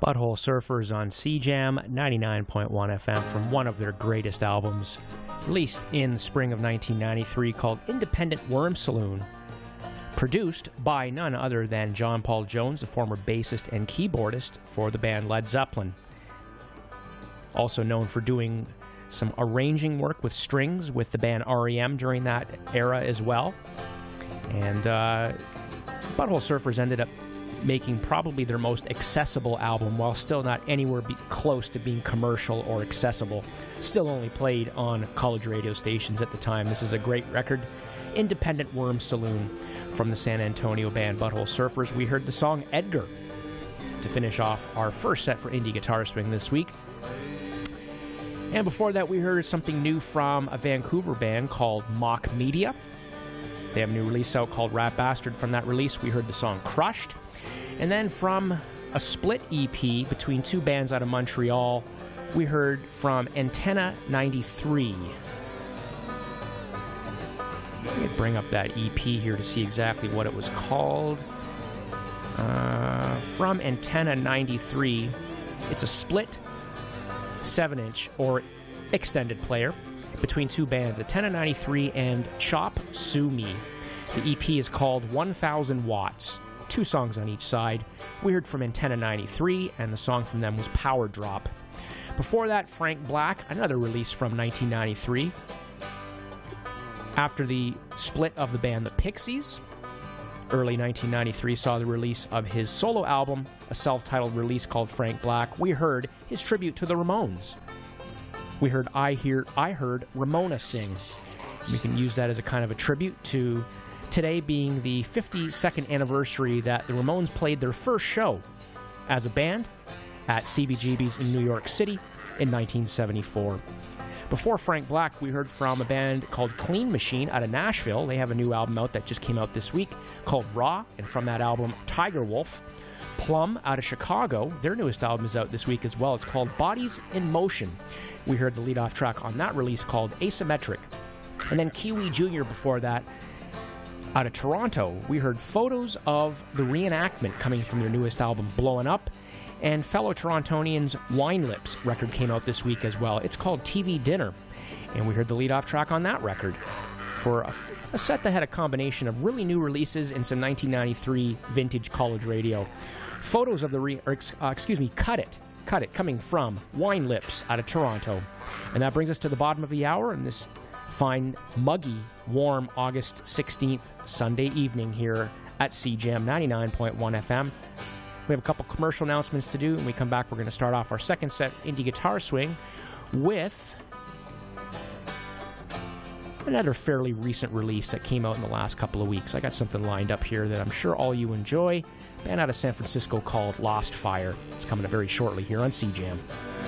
Butthole Surfers on CJAM 99.1 FM from one of their greatest albums, released in the spring of 1993, called Independent Worm Saloon, produced by none other than John Paul Jones, the former bassist and keyboardist for the band Led Zeppelin. Also known for doing some arranging work with strings with the band REM during that era as well. And Butthole Surfers ended up making probably their most accessible album, while still not anywhere close to being commercial or accessible. Still only played on college radio stations at the time. This is a great record, Independent Worm Saloon, from the San Antonio band Butthole Surfers. We heard the song Edgar to finish off our first set for Indie Guitar Swing this week. And before that, we heard something new from a Vancouver band called Mock Media. They have a new release out called Rat Bastard. From that release, we heard the song Crushed. And then from a split EP between two bands out of Montreal, we heard from Antenna 93. Let me bring up that EP here to see exactly what it was called. From Antenna 93, it's a split 7-inch or extended player between two bands, Antenna 93 and Chop Sue Me. The EP is called 1000 Watts. 2 songs on each side. We heard from Antenna 93, and the song from them was Power Drop. Before that, Frank Black, another release from 1993. After the split of the band The Pixies, early 1993 saw the release of his solo album, a self-titled release called Frank Black. We heard his tribute to the Ramones. We heard I Heard Ramona Sing. We can use that as a kind of a tribute to today being the 52nd anniversary that the Ramones played their first show as a band at CBGB's in New York City in 1974. Before Frank Black, we heard from a band called Clean Machine out of Nashville. They have a new album out that just came out this week called Raw, and from that album, Tiger Wolf. Plum out of Chicago, their newest album is out this week as well. It's called Bodies in Motion. We heard the lead-off track on that release called Asymmetric. And then Kiwi Jr. before that, out of Toronto, we heard photos of the reenactment coming from their newest album, Blowing Up, and fellow Torontonians' Wine Lips record came out this week as well. It's called TV Dinner, and we heard the lead-off track on that record for a set that had a combination of really new releases and some 1993 vintage college radio. Photos of the Cut It, coming from Wine Lips out of Toronto. And that brings us to the bottom of the hour in this fine, muggy, warm August 16th Sunday evening here at CJAM 99.1 FM. We have a couple commercial announcements to do. When we come back, we're going to start off our second set, Indie Guitar Swing, with another fairly recent release that came out in the last couple of weeks. I got something lined up here that I'm sure all you enjoy. A band out of San Francisco called Lost Fire. It's coming up very shortly here on CJAM.